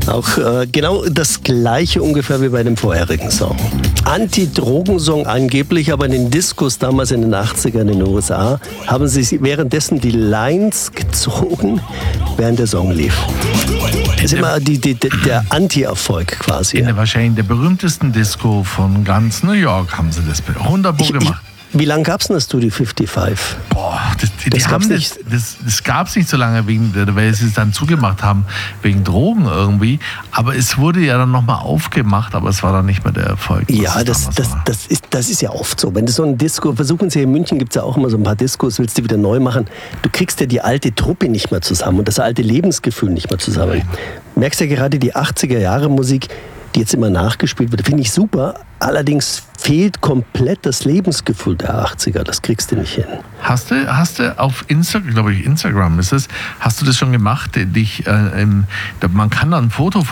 Auch genau das Gleiche ungefähr wie bei dem vorherigen Song. Anti-Drogen-Song angeblich, aber in den Diskos damals in den 80ern in den USA haben sie währenddessen die Lines gezogen, während der Song lief. Das ist immer der Anti-Erfolg quasi. Wahrscheinlich in der berühmtesten Disco von ganz New York haben sie das 100 Pro gemacht. Wie lange gab es denn das Studio 55? Boah, das gab es nicht so lange, weil sie es dann zugemacht haben, wegen Drogen irgendwie. Aber es wurde ja dann nochmal aufgemacht, aber es war dann nicht mehr der Erfolg. Ja, das ist ja oft so. Wenn du so ein Disco, versuchen sie in München, gibt es ja auch immer so ein paar Diskos, willst du wieder neu machen, du kriegst ja die alte Truppe nicht mehr zusammen und das alte Lebensgefühl nicht mehr zusammen. Merkst ja gerade die 80er-Jahre-Musik, die jetzt immer nachgespielt wird, finde ich super. Allerdings fehlt komplett das Lebensgefühl der 80er. Das kriegst du nicht hin. Hast du auf Instagram ist es, hast du das schon gemacht? Man kann da ein Foto